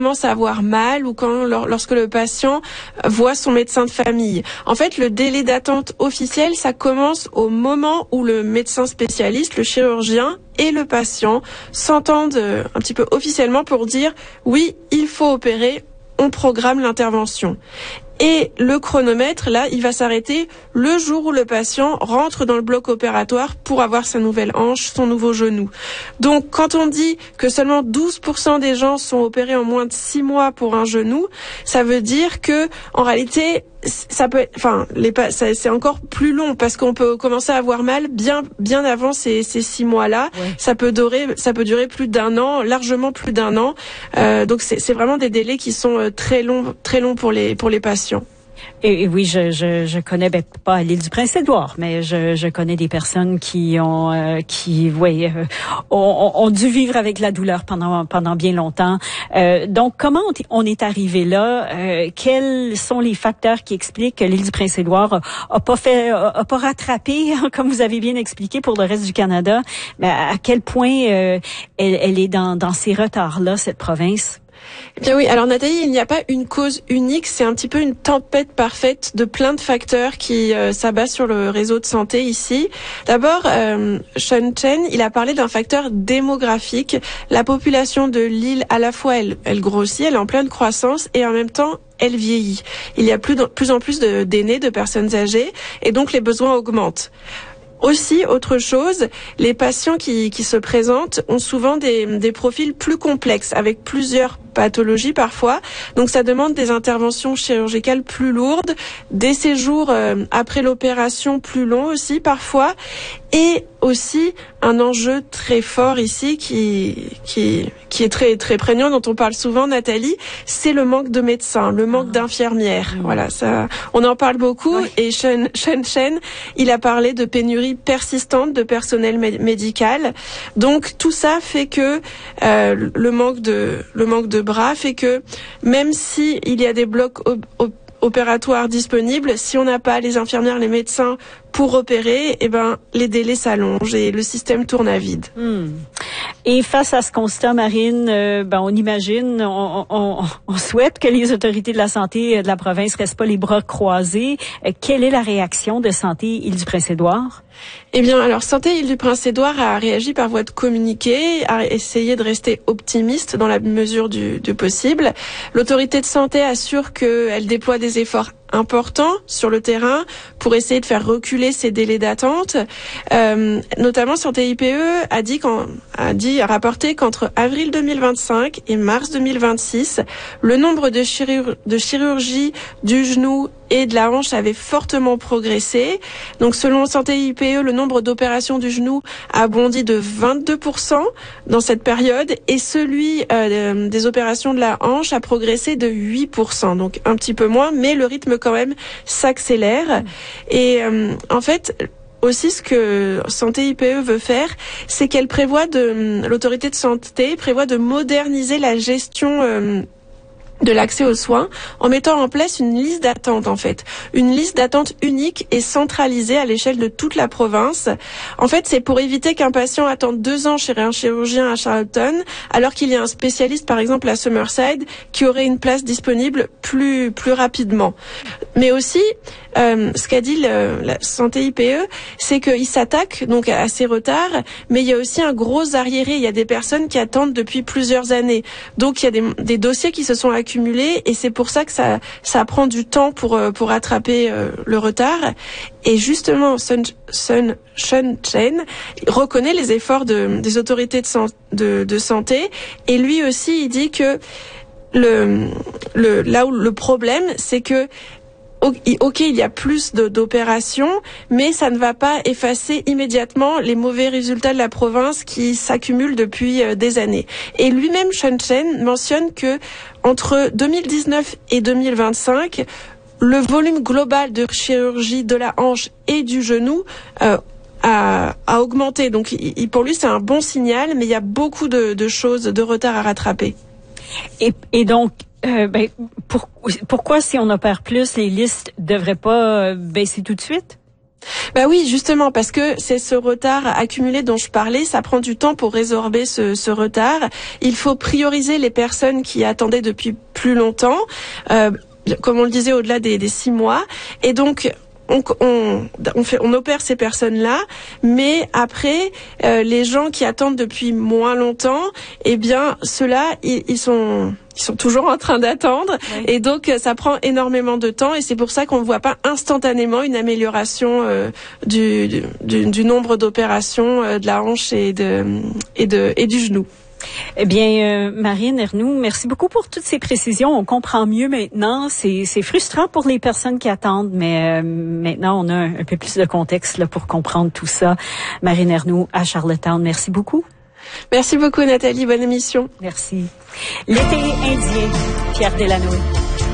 commence à avoir mal ou lorsque le patient voit son médecin de famille. En fait, le délai d'attente officiel, ça commence au moment où le médecin spécialiste, le chirurgien et le patient s'entendent un petit peu officiellement pour dire oui, il faut opérer, on programme l'intervention. Et le chronomètre, là, il va s'arrêter le jour où le patient rentre dans le bloc opératoire pour avoir sa nouvelle hanche, son nouveau genou. Donc, quand on dit que seulement 12% des gens sont opérés en moins de 6 mois pour un genou, ça veut dire que, en réalité, ça peut être, c'est encore plus long parce qu'on peut commencer à avoir mal bien avant ces 6 mois-là. Ouais. Ça peut durer plus d'1 an, largement plus d'1 an. Donc c'est vraiment des délais qui sont très longs pour les patients. Et oui, je connais, pas à l'île du Prince-Édouard, mais je connais des personnes qui ont dû vivre avec la douleur pendant bien longtemps. Donc, comment on est arrivé là? Quels sont les facteurs qui expliquent que l'île du Prince-Édouard a pas rattrapé, comme vous avez bien expliqué pour le reste du Canada, mais à quel point elle est dans ces retards-là, cette province? Eh bien oui, alors Nathalie, il n'y a pas une cause unique, c'est un petit peu une tempête parfaite de plein de facteurs qui s'abattent sur le réseau de santé ici. D'abord, Sean Chen, il a parlé d'un facteur démographique. La population de l'île, à la fois, elle grossit, elle est en pleine croissance et en même temps, elle vieillit. Il y a plus en plus d'aînés, de personnes âgées et donc les besoins augmentent. Aussi, autre chose, les patients qui se présentent ont souvent des profils plus complexes, avec plusieurs pathologies parfois. Donc ça demande des interventions chirurgicales plus lourdes, des séjours après l'opération plus longs aussi parfois, et aussi un enjeu très fort ici qui est très très prégnant, dont on parle souvent, Nathalie, c'est le manque de médecins, le manque d'infirmières. Voilà, ça, on en parle beaucoup. Oui. Et Sean Chen, il a parlé de pénurie persistante de personnel médical. Donc tout ça fait que le manque de bras fait que même si il y a des blocs opératoires disponibles, si on n'a pas les infirmières, les médecins pour opérer, les délais s'allongent et le système tourne à vide. Et face à ce constat, Marine, on imagine, on souhaite que les autorités de la santé de la province restent pas les bras croisés. Quelle est la réaction de Santé Île-du-Prince-Édouard? Eh bien, alors Santé Île-du-Prince-Édouard a réagi par voie de communiqué, a essayé de rester optimiste dans la mesure du possible. L'autorité de santé assure qu'elle déploie des efforts importants sur le terrain pour essayer de faire reculer ces délais d'attente. Notamment, Santé IPE a rapporté qu'entre avril 2025 et mars 2026, le nombre de chirurgies du genou et de la hanche avait fortement progressé. Donc, selon Santé IPE, le nombre d'opérations du genou a bondi de 22% dans cette période et celui des opérations de la hanche a progressé de 8%. Donc, un petit peu moins, mais le rythme quand même s'accélère. Et en fait, aussi, ce que Santé IPE veut faire, c'est qu'elle l'autorité de santé prévoit de moderniser la gestion de l'accès aux soins en mettant en place une liste d'attente en fait. Une liste d'attente unique et centralisée à l'échelle de toute la province. En fait, c'est pour éviter qu'un patient attende 2 ans chez un chirurgien à Charlottetown alors qu'il y a un spécialiste par exemple à Summerside qui aurait une place disponible plus rapidement. Mais aussi, ce qu'a dit la Santé IPE, c'est qu'il s'attaque donc à ces retards, mais il y a aussi un gros arriéré. Il y a des personnes qui attendent depuis plusieurs années. Donc il y a des dossiers qui se sont accumulés et c'est pour ça que ça prend du temps pour rattraper le retard. Et justement, Sean Chen reconnaît les efforts des autorités de santé et lui aussi il dit que là où le problème, c'est que OK, il y a plus d'opérations, mais ça ne va pas effacer immédiatement les mauvais résultats de la province qui s'accumulent depuis des années. Et lui-même, Sean Chen, mentionne que entre 2019 et 2025, le volume global de chirurgie de la hanche et du genou a augmenté. Donc, pour lui, c'est un bon signal, mais il y a beaucoup de choses, de retard à rattraper. Et donc, pourquoi si on opère plus, les listes devraient pas baisser tout de suite? Bah oui, justement, parce que c'est ce retard accumulé dont je parlais, ça prend du temps pour résorber ce retard. Il faut prioriser les personnes qui attendaient depuis plus longtemps, comme on le disait, au-delà des 6 mois. Et donc, on opère ces personnes-là, mais après, les gens qui attendent depuis moins longtemps, eh bien, ceux-là, ils sont toujours en train d'attendre. Oui. Et donc, ça prend énormément de temps et c'est pour ça qu'on ne voit pas instantanément une amélioration du nombre d'opérations de la hanche et du genou. Eh bien, Marine Ernoult, merci beaucoup pour toutes ces précisions. On comprend mieux maintenant. C'est frustrant pour les personnes qui attendent, mais maintenant, on a un peu plus de contexte là, pour comprendre tout ça. Marine Ernoult à Charlottetown, merci beaucoup. Merci beaucoup, Nathalie. Bonne émission. Merci. L'été indien, Pierre Delanoë.